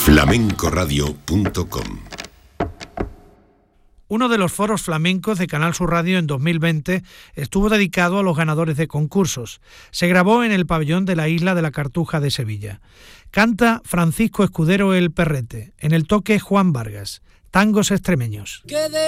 flamencoradio.com. Uno de los foros flamencos de Canal Sur Radio en 2020 estuvo dedicado a los ganadores de concursos. Se grabó en el pabellón de la Isla de la Cartuja de Sevilla. Canta Francisco Escudero El Perrete, en el toque Juan Vargas, tangos extremeños.